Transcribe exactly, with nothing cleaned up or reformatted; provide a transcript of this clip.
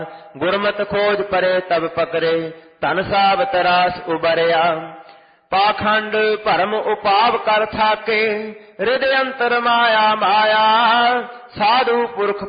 ਗੁਰਮਤਿ ਖੋਜ ਪਰੇ ਤਬ ਪਕਰੇ, ਧਨ ਸਾਬਤ ਰਾਸ ਉਬਰਿਆ। ਪਾਖੰਡ ਭਰਮ ਉਪਾਵ ਕਰ ਥਾਕੇ, ਹਿਰਦਿ ਅੰਤਰ ਮਾਇਆ ਮਾਇਆ। ਸਾਧੂ ਪੁਰਖ